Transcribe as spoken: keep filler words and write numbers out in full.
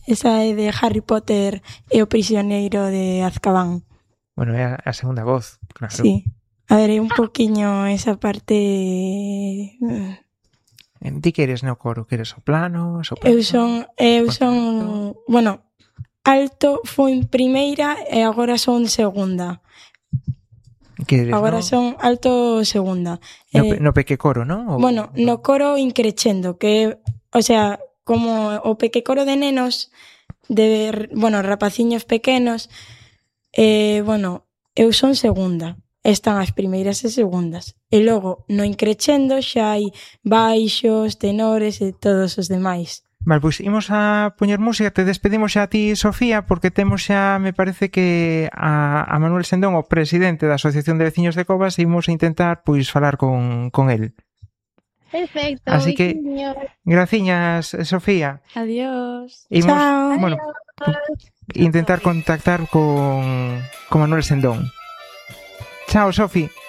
esa é de Harry Potter e o prisioneiro de Azkaban. Bueno, é a, a segunda voz, claro. Sí. A ver, é un poquinho esa parte... Ti que eres no coro, que eres soplano, soprano? Eu son, eu son, bueno, alto foi en primeira e agora son segunda. Que eres, agora no? son alto segunda. No, Eh, no peque coro, non? O... Bueno, no coro increchendo, que, o sea, como o peque coro de nenos, de, bueno, rapaciños pequenos, eh, bueno, eu son segunda. Están as primeiras e segundas. E logo, no increchendo, xa hai baixos, tenores e todos os demais. Vale, pois imos a poñer música, te despedimos xa a ti, Sofía, porque temos xa, me parece que a, a Manuel Sendón, o presidente da Asociación de Veciños de Covas, e imos a intentar, pois, falar con, con el. Perfecto. Así que, graciñas, Sofía. Adiós. Imos, Chao. bueno, intentar contactar con, con Manuel Sendón. Chao, Sofi.